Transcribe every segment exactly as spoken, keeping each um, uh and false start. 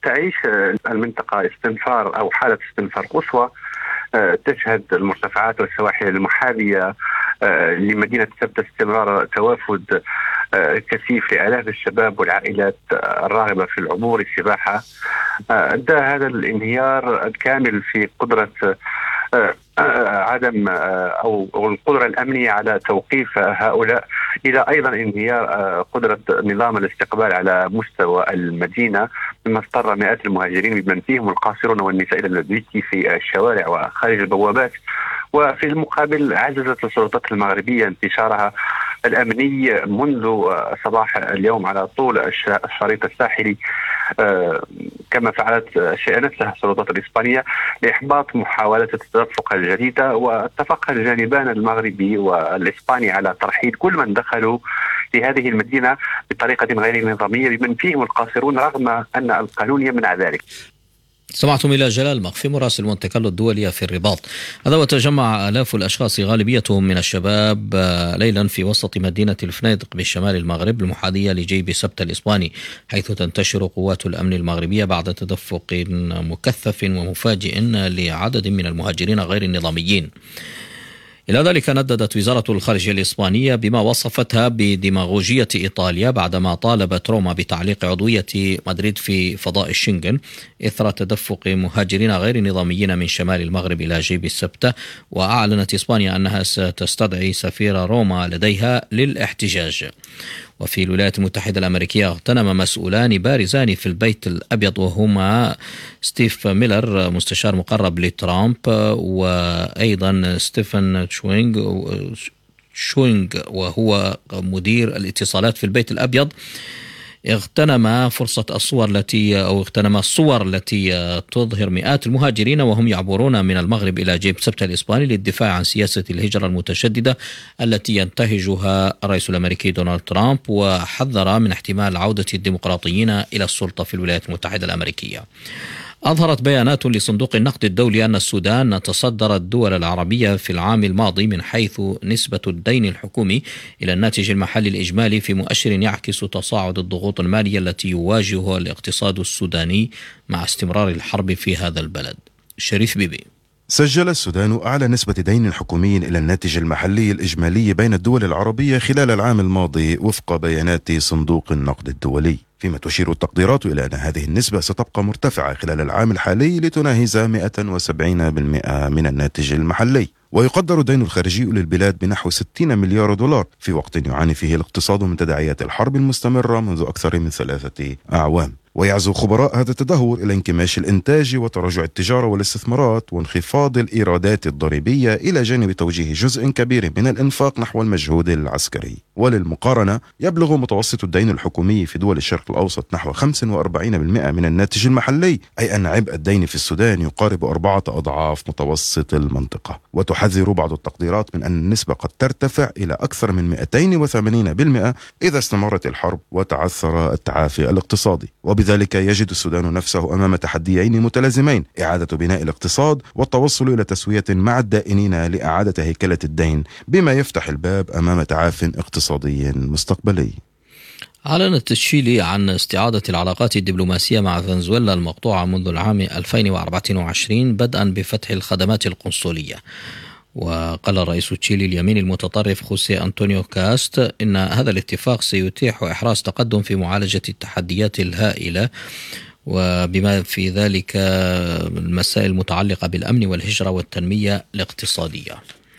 تعيش المنطقة استنفار أو حالة استنفار قصوى تشهد المرتفعات والسواحل المحاذية لمدينة سبتة استمرار توافد كثيف لآلاف الشباب والعائلات الراغبة في العبور السباحة. أدى هذا الانهيار الكامل في قدرة عدم أو القدرة الأمنية على توقيف هؤلاء، إلى أيضا انهيار قدرة نظام الاستقبال على مستوى المدينة، مما اضطر مئات المهاجرين بمن فيهم القاصرون والنساء إلى المبيت في الشوارع وخارج البوابات. وفي المقابل عززت السلطات المغربية انتشارها الأمني منذ صباح اليوم على طول الشريط الساحلي، كما فعلت شيئا نفسها السلطات الإسبانية لإحباط محاولات التدفق الجديدة. واتفق الجانبان المغربي والإسباني على ترحيل كل من دخلوا لهذه المدينة بطريقة غير نظامية بمن فيهم القاصرون، رغم أن القانون يمنع ذلك. سمعتم إلى جلال مخفي مراسل مونتي كارلو الدولية في الرباط. هذا وتجمع آلاف الأشخاص غالبيتهم من الشباب ليلا في وسط مدينة الفنيدق بشمال المغرب المحاذية لجيب سبتة الإسباني، حيث تنتشر قوات الأمن المغربية بعد تدفق مكثف ومفاجئ لعدد من المهاجرين غير النظاميين. إلى ذلك نددت وزارة الخارجية الإسبانية بما وصفتها بديماغوجية إيطاليا بعدما طالبت روما بتعليق عضوية مدريد في فضاء الشنغن إثر تدفق مهاجرين غير نظاميين من شمال المغرب إلى جيب السبتة. وأعلنت إسبانيا أنها ستستدعي سفير روما لديها للاحتجاج. وفي الولايات المتحدة الأمريكية اغتنم مسؤولان بارزان في البيت الأبيض وهما ستيف ميلر مستشار مقرب لترامب وأيضا ستيفن شوينغ شوينغ وهو مدير الاتصالات في البيت الأبيض، اغتنم فرصة الصور التي أو اغتنم الصور التي تظهر مئات المهاجرين وهم يعبرون من المغرب إلى جيب سبتة الإسباني للدفاع عن سياسة الهجرة المتشددة التي ينتهجها الرئيس الأمريكي دونالد ترامب، وحذر من احتمال عودة الديمقراطيين إلى السلطة في الولايات المتحدة الأمريكية. أظهرت بيانات لصندوق النقد الدولي أن السودان تصدر الدول العربية في العام الماضي من حيث نسبة الدين الحكومي إلى الناتج المحلي الإجمالي، في مؤشر يعكس تصاعد الضغوط المالية التي يواجهها الاقتصاد السوداني مع استمرار الحرب في هذا البلد. شريف بيبي. سجل السودان أعلى نسبة دين حكومي إلى الناتج المحلي الإجمالي بين الدول العربية خلال العام الماضي وفق بيانات صندوق النقد الدولي، فيما تشير التقديرات إلى أن هذه النسبة ستبقى مرتفعة خلال العام الحالي لتناهز مئة وسبعين بالمئة من الناتج المحلي. ويقدر الدين الخارجي للبلاد بنحو ستين مليار دولار في وقت يعاني فيه الاقتصاد من تداعيات الحرب المستمرة منذ أكثر من ثلاثة أعوام. ويعزو خبراء هذا التدهور إلى انكماش الإنتاج وتراجع التجارة والاستثمارات وانخفاض الإيرادات الضريبية، إلى جانب توجيه جزء كبير من الإنفاق نحو المجهود العسكري. وللمقارنة يبلغ متوسط الدين الحكومي في دول الشرق الأوسط نحو خمسة وأربعين بالمئة من الناتج المحلي، أي أن عبء الدين في السودان يقارب أربعة أضعاف متوسط المنطقة. وتحذر بعض التقديرات من أن النسبة قد ترتفع إلى أكثر من مئتين وثمانين بالمئة إذا استمرت الحرب وتعثر التعافي الاقتصادي. وبذلك يجد السودان نفسه أمام تحديين متلازمين: إعادة بناء الاقتصاد والتوصل إلى تسوية مع الدائنين لإعادة هيكلة الدين، بما يفتح الباب أمام تعاف اقتصادي مستقبلي. أعلنت تشيلي عن استعادة العلاقات الدبلوماسية مع فنزويلا المقطوعة منذ العام ألفين وأربعة وعشرين بدءا بفتح الخدمات القنصلية. وقال الرئيس تشيلي اليمين المتطرف خوسيه أنطونيو كاست إن هذا الاتفاق سيتيح إحراز تقدم في معالجة التحديات الهائلة وبما في ذلك المسائل المتعلقة بالأمن والهجرة والتنمية الاقتصادية.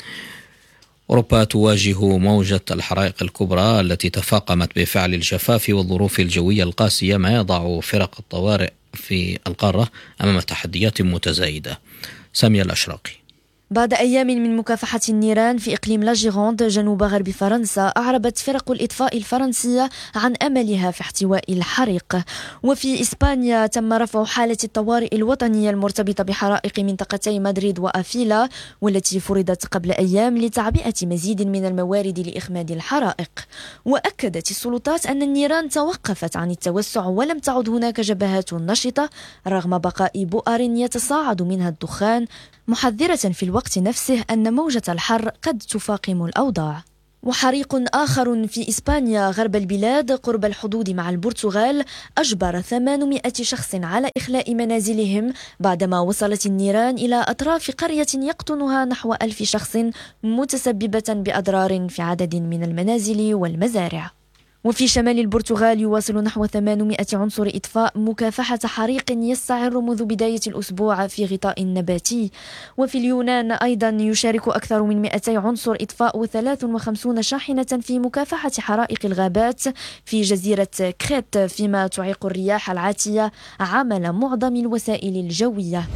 أوروبا تواجه موجة الحرائق الكبرى التي تفاقمت بفعل الجفاف والظروف الجوية القاسية، ما يضع فرق الطوارئ في القارة أمام تحديات متزايدة. سامية الأشراقي. بعد أيام من مكافحة النيران في إقليم لاجيغوند جنوب غرب فرنسا، أعربت فرق الإطفاء الفرنسية عن أملها في احتواء الحريق. وفي إسبانيا تم رفع حالة الطوارئ الوطنية المرتبطة بحرائق منطقتي مدريد وأفيلا، والتي فرضت قبل أيام لتعبئة مزيد من الموارد لإخماد الحرائق. وأكدت السلطات أن النيران توقفت عن التوسع ولم تعد هناك جبهات نشطة رغم بقاء بؤر يتصاعد منها الدخان، محذرة في الوقت نفسه أن موجة الحر قد تفاقم الأوضاع. وحريق آخر في إسبانيا غرب البلاد قرب الحدود مع البرتغال أجبر ثمانمائة شخص على إخلاء منازلهم بعدما وصلت النيران إلى أطراف قرية يقطنها نحو ألف شخص، متسببة بأضرار في عدد من المنازل والمزارع. وفي شمال البرتغال يواصل نحو ثمانمائة عنصر إطفاء مكافحة حريق يستعر منذ بداية الأسبوع في غطاء نباتي. وفي اليونان أيضا يشارك أكثر من مئتي عنصر إطفاء وثلاث وخمسين شاحنة في مكافحة حرائق الغابات في جزيرة كريت، فيما تعيق الرياح العاتية عمل معظم الوسائل الجوية.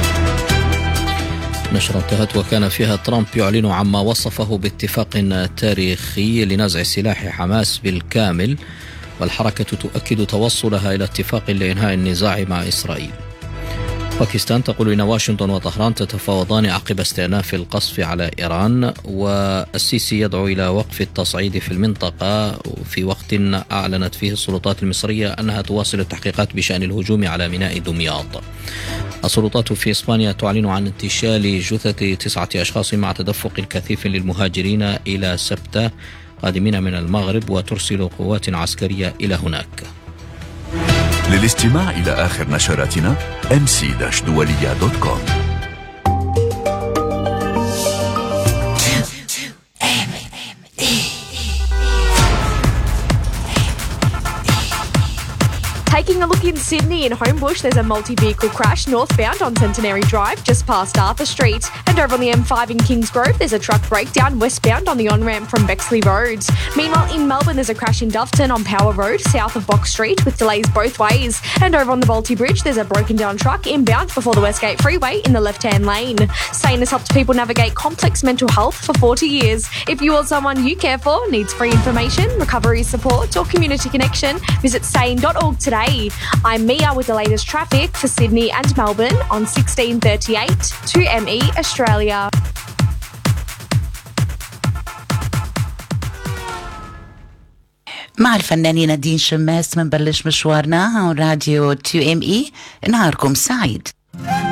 نشرة انتهت وكان فيها ترامب يعلن عما وصفه باتفاق تاريخي لنزع سلاح حماس بالكامل، والحركة تؤكد توصلها إلى اتفاق لإنهاء النزاع مع إسرائيل. باكستان تقول إن واشنطن وطهران تتفاوضان عقب استئناف القصف على إيران، والسيسي يدعو إلى وقف التصعيد في المنطقة في وقت أعلنت فيه السلطات المصرية أنها تواصل التحقيقات بشأن الهجوم على ميناء دمياط. السلطات في إسبانيا تعلن عن انتشال جثث تسعة أشخاص مع تدفق كثيف للمهاجرين إلى سبتة قادمين من المغرب، وترسل قوات عسكرية إلى هناك. للاستماع إلى آخر نشراتنا إم سي دولية دوت كوم. Taking a look in Sydney, in Homebush, there's a multi-vehicle crash northbound on Centenary Drive, just past Arthur Street. And over on the M five in Kingsgrove, there's a truck breakdown westbound on the on-ramp from Bexley Road. Meanwhile, in Melbourne, there's a crash in Doveton on Power Road, south of Box Street, with delays both ways. And over on the Balti Bridge, there's a broken-down truck inbound before the Westgate Freeway in the left-hand lane. Sane has helped people navigate complex mental health for forty years. If you or someone you care for needs free information, recovery support, or community connection, visit sane dot org today. I'm Mia with the latest traffic for Sydney and Melbourne on sixteen thirty-eight to M E Australia. مع الفنانين نادين شماس منبلش مشوارنا على راديو تو ام اي. نهاركم سعيد.